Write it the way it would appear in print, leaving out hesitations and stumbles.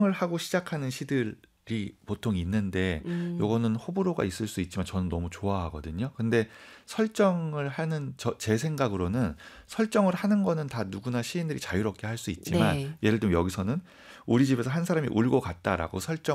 을 하고 시작하는 시들이 보통 있는데 요거는 호불호가 있을 수 있지만 저는 너무 좋아하거든요. 근데 설정을 하는 제 생각으로는 설정을 하는 거는 다 누구나 시인들이 자유롭게 할 수 있지만 네. 예를 들면 여기서는 우리 집에서 한 사람이 울고 갔다라고 설정